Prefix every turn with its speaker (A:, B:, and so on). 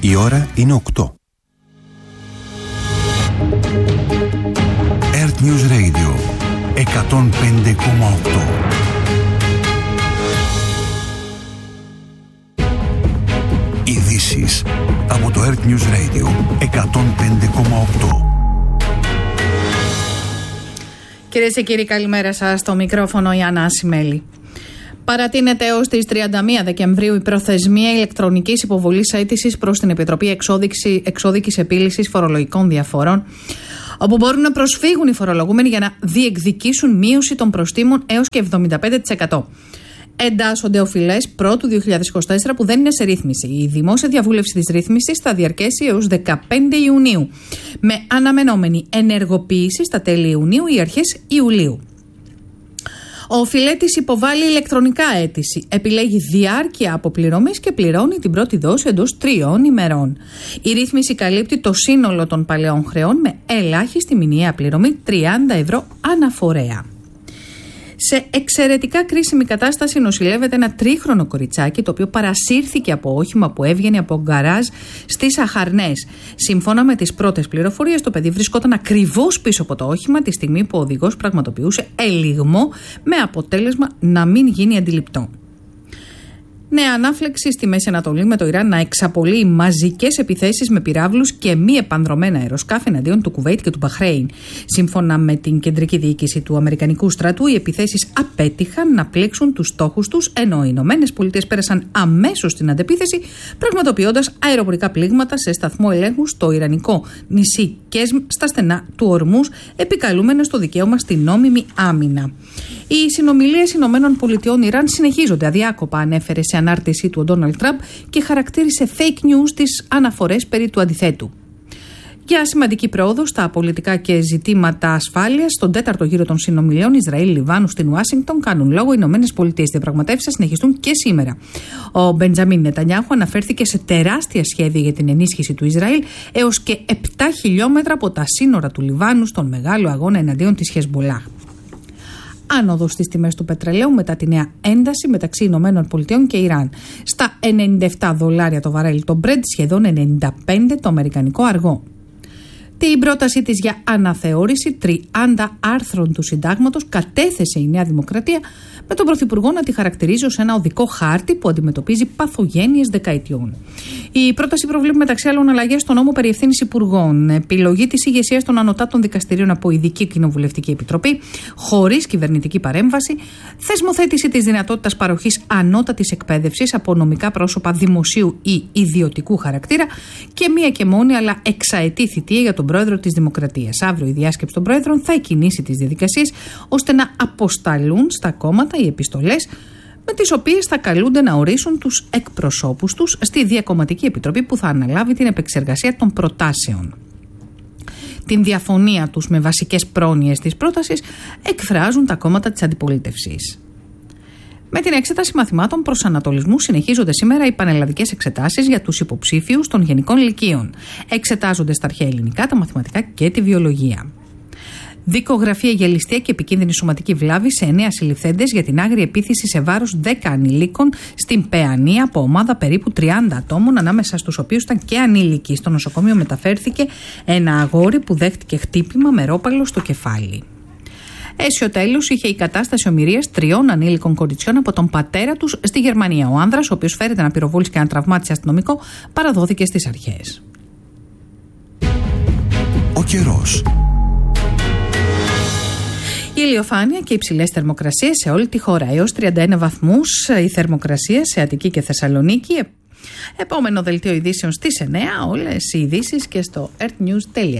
A: Η ώρα είναι 8. Earth News Radio 105,8. Ειδήσεις από το Earth News Radio 105,8.
B: Κυρίες και κύριοι, καλημέρα σας. Στο μικρόφωνο η Άννα Ασημέλη. Παρατείνεται έως τις 31 Δεκεμβρίου η προθεσμία ηλεκτρονικής υποβολής αίτησης προς την Επιτροπή Εξώδικης Επίλυσης Φορολογικών Διαφορών, όπου μπορούν να προσφύγουν οι φορολογούμενοι για να διεκδικήσουν μείωση των προστίμων έως και 75%. Εντάσσονται οφειλές πρώτου 2024 που δεν είναι σε ρύθμιση. Η δημόσια διαβούλευση της ρύθμισης θα διαρκέσει έως 15 Ιουνίου, με αναμενόμενη ενεργοποίηση στα τέλη Ιουνίου ή αρχές Ιουλίου. Ο οφειλέτης υποβάλλει ηλεκτρονικά αίτηση, επιλέγει διάρκεια αποπληρωμής και πληρώνει την πρώτη δόση εντός 3 ημερών. Η ρύθμιση καλύπτει το σύνολο των παλαιών χρεών με ελάχιστη μηνιαία πληρωμή 30 ευρώ αναφορέα. Σε εξαιρετικά κρίσιμη κατάσταση νοσηλεύεται ένα τρίχρονο κοριτσάκι, το οποίο παρασύρθηκε από όχημα που έβγαινε από γκαράζ στις Αχαρνές. Σύμφωνα με τις πρώτες πληροφορίες, το παιδί βρισκόταν ακριβώς πίσω από το όχημα τη στιγμή που ο οδηγός πραγματοποιούσε ελιγμό, με αποτέλεσμα να μην γίνει αντιληπτό. Νέα ανάφλεξη στη Μέση Ανατολή, με το Ιράν να εξαπολύει μαζικές επιθέσεις με πυράβλους και μη επανδρωμένα αεροσκάφη εναντίον του Κουβέιτ και του Μπαχρέιν. Σύμφωνα με την κεντρική διοίκηση του Αμερικανικού στρατού, οι επιθέσεις απέτυχαν να πλήξουν τους στόχους τους, ενώ οι Ηνωμένες Πολιτείες πέρασαν αμέσως στην αντεπίθεση, πραγματοποιώντας αεροπορικά πλήγματα σε σταθμό ελέγχου στο ιρανικό νησί Κέσμ, στα στενά του Ορμούς, επικαλούμενος το δικαίωμα στην νόμιμη άμυνα. Οι συνομιλίες Ηνωμένων Πολιτειών Ιράν συνεχίζονται αδιάκοπα, ανέφερε σε ανάρτησή του ο Ντόναλντ Τραμπ και χαρακτήρισε fake news τις αναφορές περί του αντιθέτου. Για σημαντική πρόοδο στα πολιτικά και ζητήματα ασφάλειας, στον τέταρτο γύρο των συνομιλιών Ισραήλ-Λιβάνου στην Ουάσιγκτον κάνουν λόγο οι Ηνωμένες Πολιτείες. Οι διαπραγματεύσεις θα συνεχιστούν και σήμερα. Ο Μπεντζαμίν Νετανιάχου αναφέρθηκε σε τεράστια σχέδια για την ενίσχυση του Ισραήλ έως και 7 χιλιόμετρα από τα σύνορα του Λιβάνου στον μεγάλο αγώνα εναντίον της Χεσμπολάχ. Άνοδος στις τιμές του πετρελαίου μετά τη νέα ένταση μεταξύ Ηνωμένων Πολιτειών και Ιράν. Στα $97 το βαρέλι το Brent, σχεδόν 95 το αμερικανικό αργό. Την πρότασή της για αναθεώρηση 30 άρθρων του συντάγματος κατέθεσε η Νέα Δημοκρατία, με τον Πρωθυπουργό να τη χαρακτηρίζει ως ένα οδικό χάρτη που αντιμετωπίζει παθογένειες δεκαετιών. Η πρόταση προβλέπει μεταξύ άλλων αλλαγές στον νόμο περί ευθύνης υπουργών, επιλογή της ηγεσίας των ανωτάτων δικαστηρίων από ειδική κοινοβουλευτική επιτροπή, χωρίς κυβερνητική παρέμβαση, θεσμοθέτηση της δυνατότητας παροχής ανώτατης εκπαίδευσης από νομικά πρόσωπα δημοσίου ή ιδιωτικού χαρακτήρα και μία και μόνη αλλά εξαετή θητεία για τον πρόεδρο της Δημοκρατίας. Αύριο η διάσκεψη των πρόεδρων θα εκκινήσει τις διαδικασίες ώστε να αποσταλούν στα κόμματα οι επιστολές με τις οποίες θα καλούνται να ορίσουν τους εκπροσώπους τους στη Διακομματική Επιτροπή που θα αναλάβει την επεξεργασία των προτάσεων. Την διαφωνία τους με βασικές πρόνοιες της πρότασης εκφράζουν τα κόμματα της αντιπολίτευσης. Με την εξέταση μαθημάτων προσανατολισμού συνεχίζονται σήμερα οι πανελλαδικές εξετάσεις για τους υποψήφιους των γενικών λυκείων. Εξετάζονται στα αρχαία ελληνικά, τα μαθηματικά και τη βιολογία. Δικογραφία για ληστεία και επικίνδυνη σωματική βλάβη σε 9 συλληφθέντες για την άγρια επίθεση σε βάρος 10 ανηλίκων στην Παιανία από ομάδα περίπου 30 ατόμων, ανάμεσα στους οποίους ήταν και ανήλικοι. Στο νοσοκομείο μεταφέρθηκε ένα αγόρι που δέχτηκε χτύπημα με ρόπαλο στο κεφάλι. Αίσιο τέλος είχε η κατάσταση ομηρίας 3 ανήλικων κοριτσιών από τον πατέρα τους στη Γερμανία. Ο άνδρας, ο οποίος φέρεται να πυροβόλησε και να τραυμάτισε αστυνομικό, παραδόθηκε στις αρχές.
A: Ο καιρός.
B: Η ηλιοφάνεια και υψηλές θερμοκρασίες σε όλη τη χώρα. Έως 31 βαθμούς η θερμοκρασία σε Αττική και Θεσσαλονίκη. Επόμενο δελτίο ειδήσεων στις 9. Όλες οι ειδήσεις και στο earthnews.gr.